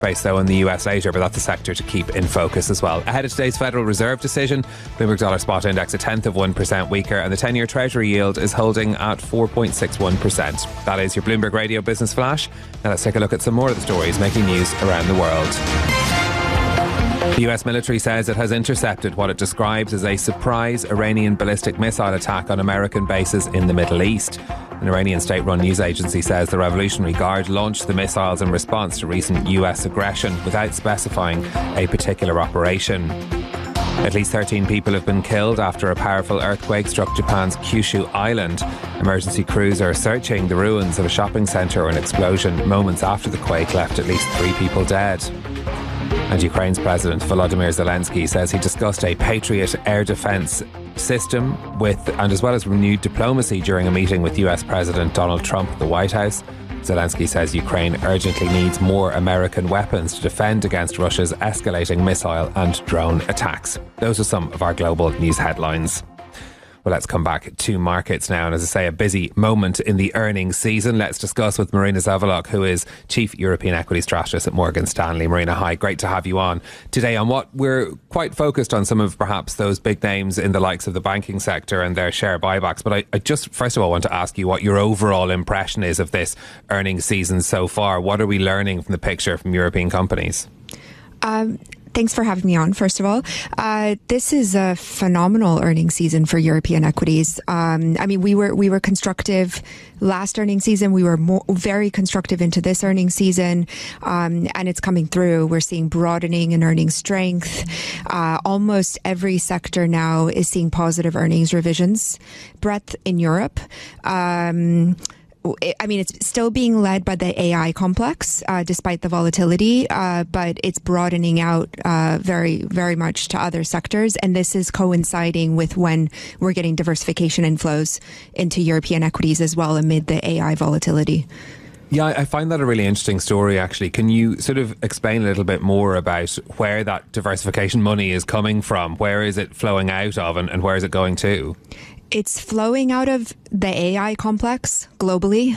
Base though in the US later, but that's a sector to keep in focus as well. Ahead of today's Federal Reserve decision, Bloomberg Dollar Spot Index 1/10% weaker, and the 10-year Treasury yield is holding at 4.61%. That is your Bloomberg Radio Business Flash. Now let's take a look at some more of the stories making news around the world. The US military says it has intercepted what it describes as a surprise Iranian ballistic missile attack on American bases in the Middle East. An Iranian state-run news agency says the Revolutionary Guard launched the missiles in response to recent US aggression without specifying a particular operation. At least 13 people have been killed after a powerful earthquake struck Japan's Kyushu Island. Emergency crews are searching the ruins of a shopping centre where an explosion moments after the quake left at least 3 people dead. And Ukraine's President Volodymyr Zelensky says he discussed a Patriot air defence system and as well as renewed diplomacy during a meeting with US President Donald Trump at the White House. Zelensky says Ukraine urgently needs more American weapons to defend against Russia's escalating missile and drone attacks. Those are some of our global news headlines. Well, let's come back to markets now. And as I say, a busy moment in the earnings season. Let's discuss with Marina Zavolock, who is Chief European Equity Strategist at Morgan Stanley. Marina, hi. Great to have you on today on what we're quite focused on, some of perhaps those big names in the likes of the banking sector and their share buybacks. But I just, first of all, want to ask you what your overall impression is of this earnings season so far. What are we learning from the picture from European companies? Thanks for having me on, first of all. This is a phenomenal earnings season for European equities. We were constructive last earnings season. We were very constructive into this earnings season, and it's coming through. We're seeing broadening in earnings strength. Almost every sector now is seeing positive earnings revisions. Breadth in Europe. It's still being led by the AI complex, despite the volatility, but it's broadening out very, very much to other sectors. And this is coinciding with when we're getting diversification inflows into European equities as well amid the AI volatility. Yeah, I find that a really interesting story, actually. Can you sort of explain a little bit more about where that diversification money is coming from? Where is it flowing out of and where is it going to? It's flowing out of the AI complex globally.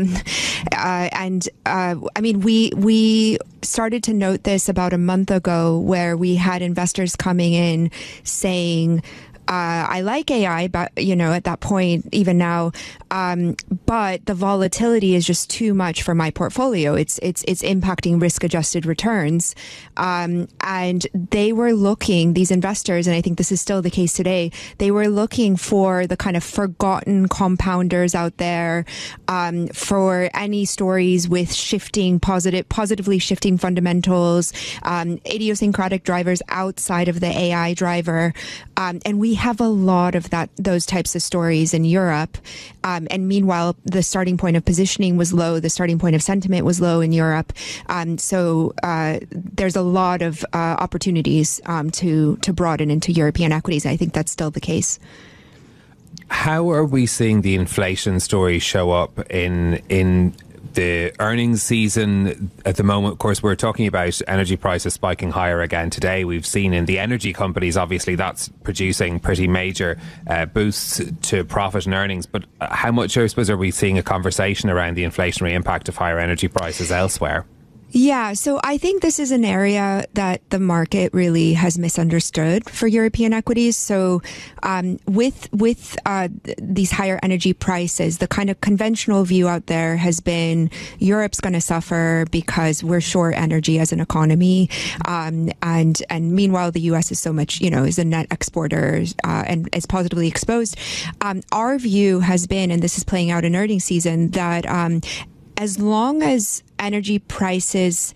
We started to note this about a month ago where we had investors coming in saying, I like AI, but, at that point, even now, but the volatility is just too much for my portfolio. It's impacting risk-adjusted returns. And they were looking, these investors, and I think this is still the case today, they were looking for the kind of forgotten compounders out there, for any stories with positively shifting fundamentals, idiosyncratic drivers outside of the AI driver. And we have a lot of those types of stories in Europe. And meanwhile, the starting point of positioning was low. The starting point of sentiment was low in Europe. So there's a lot of opportunities to broaden into European equities. I think that's still the case. How are we seeing the inflation story show up in the earnings season at the moment? Of course, we're talking about energy prices spiking higher again today. We've seen in the energy companies, obviously, that's producing pretty major boosts to profit and earnings. But how much, I suppose, are we seeing a conversation around the inflationary impact of higher energy prices elsewhere? Yeah, so I think this is an area that the market really has misunderstood for European equities. So with these higher energy prices, the kind of conventional view out there has been Europe's going to suffer because we're short energy as an economy. And meanwhile, the US is so much, is a net exporter and is positively exposed. Our view has been, and this is playing out in earnings season, that as long as energy prices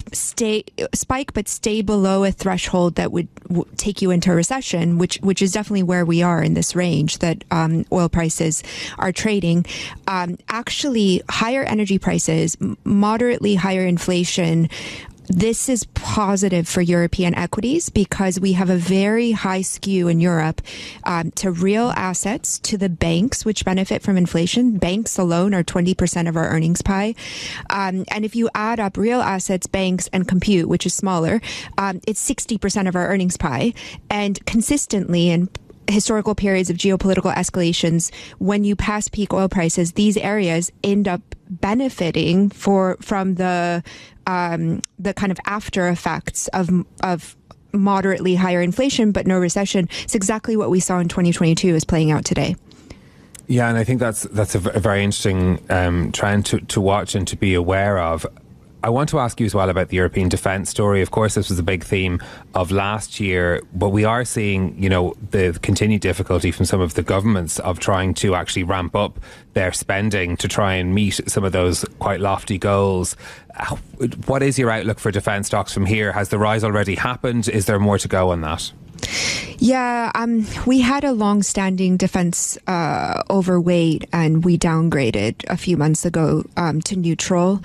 spike but stay below a threshold that would take you into a recession, which is definitely where we are in this range that oil prices are trading. Actually, higher energy prices, moderately higher inflation, this is positive for European equities because we have a very high skew in Europe to real assets, to the banks, which benefit from inflation. Banks alone are 20% of our earnings pie. And if you add up real assets, banks, and compute, which is smaller, it's 60% of our earnings pie. And consistently in historical periods of geopolitical escalations, when you pass peak oil prices, these areas end up benefiting from the kind of after effects of moderately higher inflation but no recession. It's exactly what we saw in 2022 is playing out today. Yeah, and I think that's a very interesting trend to watch and to be aware of. I want to ask you as well about the European defence story. Of course, this was a big theme of last year, but we are seeing, the continued difficulty from some of the governments of trying to actually ramp up their spending to try and meet some of those quite lofty goals. What is your outlook for defence stocks from here? Has the rise already happened? Is there more to go on that? Yeah, we had a long-standing defence overweight, and we downgraded a few months ago to neutral.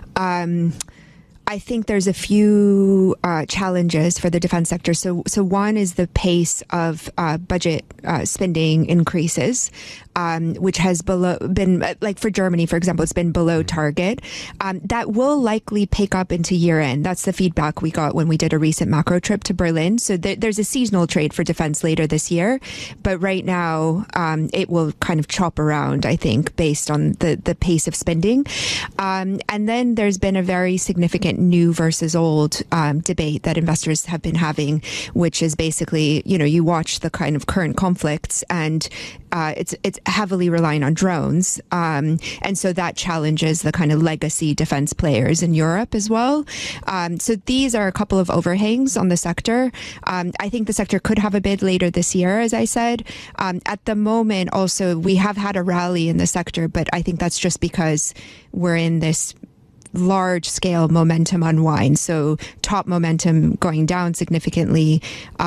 I think there's a few challenges for the defense sector. So one is the pace of budget spending increases, which has been like for Germany, for example, it's been below target. That will likely pick up into year end. That's the feedback we got when we did a recent macro trip to Berlin. So there's a seasonal trade for defense later this year, but right now it will kind of chop around, I think, based on the pace of spending. And then there's been a very significant new versus old debate that investors have been having, which is basically, you watch the kind of current conflicts and it's heavily relying on drones. And so that challenges the kind of legacy defense players in Europe as well. So these are a couple of overhangs on the sector. I think the sector could have a bid later this year, as I said. At the moment, also, we have had a rally in the sector, but I think that's just because we're in this large-scale momentum unwind. So top momentum going down significantly,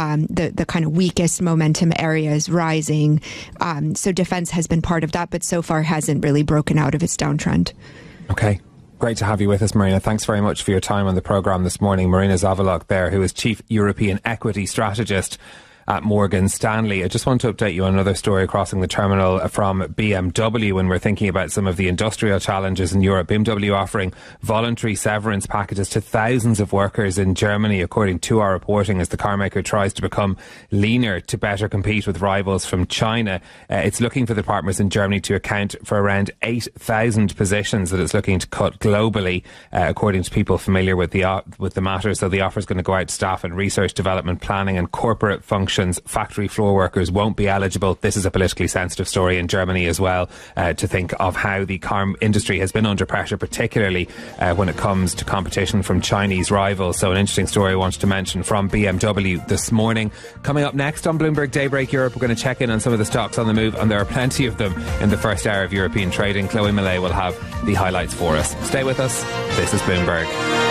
the kind of weakest momentum areas rising. So defense has been part of that, but so far hasn't really broken out of its downtrend. Okay. Great to have you with us, Marina. Thanks very much for your time on the programme this morning. Marina Zavalok there, who is Chief European Equity Strategist at Morgan Stanley. I just want to update you on another story crossing the terminal from BMW when we're thinking about some of the industrial challenges in Europe. BMW offering voluntary severance packages to thousands of workers in Germany, according to our reporting, as the carmaker tries to become leaner to better compete with rivals from China. It's looking for the partners in Germany to account for around 8,000 positions that it's looking to cut globally, according to people familiar with the matter. So the offer is going to go out to staff in research, development, planning and corporate functions. Factory floor workers won't be eligible. This is a politically sensitive story in Germany as well, to think of how the car industry has been under pressure, particularly when it comes to competition from Chinese rivals. So an interesting story I wanted to mention from BMW this morning. Coming up next on Bloomberg Daybreak Europe, we're going to check in on some of the stocks on the move, and there are plenty of them in the first hour of European trading. Chloe Millet will have the highlights for us. Stay with us. This is Bloomberg.